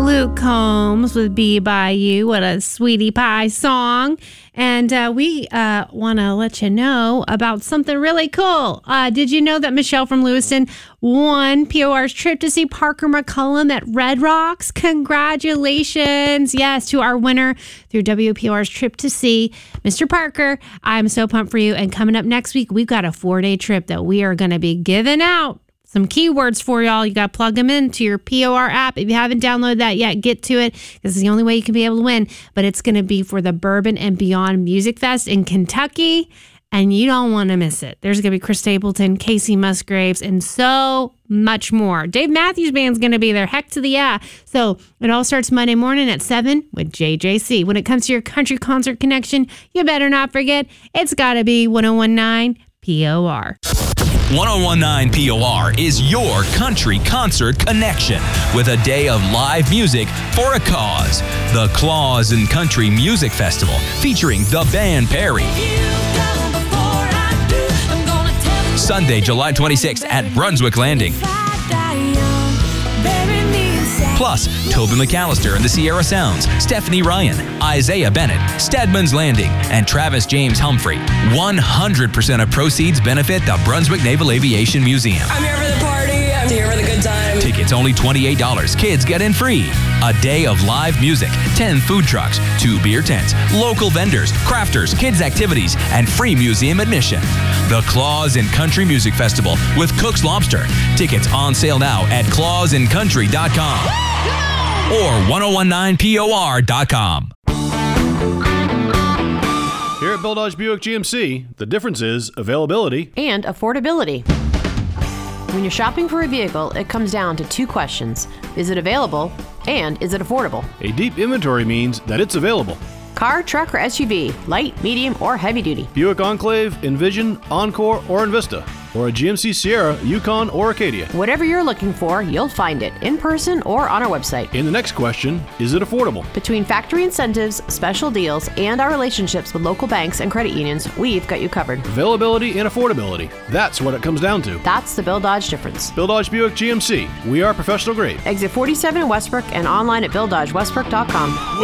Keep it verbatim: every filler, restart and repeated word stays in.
Luke Combs with Be By You. What a sweetie pie song. And uh, we uh, want to let you know about something really cool. Uh, did you know that Michelle from Lewiston won P O R's trip to see Parker McCollum at Red Rocks? Congratulations. Yes, to our winner through W P O R's trip to see Mister Parker. I'm so pumped for you. And coming up next week, we've got a four-day trip that we are going to be giving out. Some keywords for y'all. You got to plug them into your P O R app. If you haven't downloaded that yet, get to it. This is the only way you can be able to win. But it's going to be for the Bourbon and Beyond Music Fest in Kentucky, and you don't want to miss it. There's going to be Chris Stapleton, Casey Musgraves, and so much more. Dave Matthews Band's going to be there. Heck to the yeah. So it all starts Monday morning at seven with J J C. When it comes to your country concert connection, you better not forget, it's got to be one oh one nine P O R. one oh one nine P O R is your country concert connection with a day of live music for a cause. The Claus and Country Music Festival featuring the band Perry. Sunday, July twenty-sixth at Brunswick Landing. Plus, Toby McAllister and the Sierra Sounds, Stephanie Ryan, Isaiah Bennett, Stedman's Landing, and Travis James Humphrey. one hundred percent of proceeds benefit the Brunswick Naval Aviation Museum. I'm here for the party. I'm here for the good time. Tickets only twenty-eight dollars. Kids get in free. A day of live music, ten food trucks, two beer tents, local vendors, crafters, kids activities, and free museum admission. The Claus and Country Music Festival with Cook's Lobster. Tickets on sale now at claus and country dot com or one oh one nine P O R dot com. Here at Bill Dodge Buick G M C, the difference is availability and affordability. When you're shopping for a vehicle, it comes down to two questions. Is it available? And is it affordable? A deep inventory means that it's available. Car, truck, or S U V, light, medium, or heavy duty. Buick Enclave, Envision, Encore, or Envista. Or a G M C Sierra, Yukon, or Acadia. Whatever you're looking for, you'll find it in person or on our website. In the next question, is it affordable? Between factory incentives, special deals, and our relationships with local banks and credit unions, we've got you covered. Availability and affordability. That's what it comes down to. That's the Bill Dodge difference. Bill Dodge Buick G M C. We are professional grade. Exit forty-seven in Westbrook and online at bill dodge westbrook dot com.